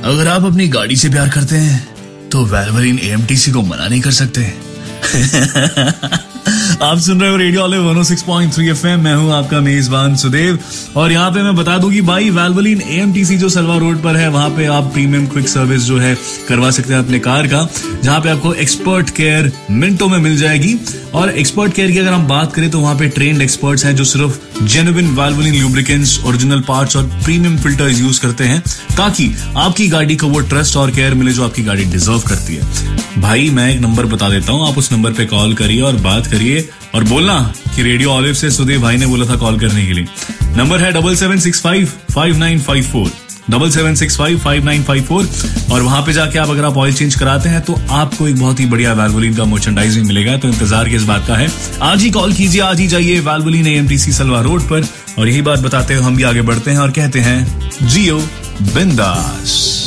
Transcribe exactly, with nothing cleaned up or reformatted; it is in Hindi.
अगर आप अपनी गाड़ी से प्यार करते हैं तो वैल्वोलिन ए एम टी सी को मना नहीं कर सकते। आप सुन रहे हो रेडियो ऑलिव वन ओ six point three F M. मैं हूं आपका मेजबान सुदेव और यहाँ पे मैं बता दूं कि भाई वैल्वोलिन ए एम टी सी जो सलवा रोड पर है, वहां पे आप प्रीमियम क्विक सर्विस जो है करवा सकते हैं अपने कार का, जहां पे आपको एक्सपर्ट केयर मिनटों में मिल जाएगी। और एक्सपर्ट केयर की अगर हम बात करें तो वहां पे ट्रेन्ड एक्सपर्ट्स हैं जो सिर्फ जेन्युइन वैल्वोलिन लुब्रिकेंट्स, ओरिजिनल पार्ट्स और प्रीमियम फिल्टर्स यूज करते हैं ताकि आपकी गाड़ी को वो ट्रस्ट और केयर मिले जो आपकी गाड़ी डिजर्व करती है। भाई मैं एक नंबर बता देता हूँ, आप उस नंबर पे कॉल करिए और बात करिए और बोलना कि रेडियो ऑलिव से सुदेव भाई ने बोला था कॉल करने के लिए। नंबर है double seven six five five nine five four double seven six five five nine five four और वहां पे जाके आप अगर आप ऑयल चेंज कराते हैं तो आपको एक बहुत ही बढ़िया वैल्वोलिन का मर्चेंडाइज भी मिलेगा। तो इंतजार किस बात का है, आज ही कॉल कीजिए, आज ही जाइए वैल्वोलिन A M T C Salwa road पर। और यही बात बताते हुए हम भी आगे बढ़ते हैं और कहते हैं जियो बिंदास।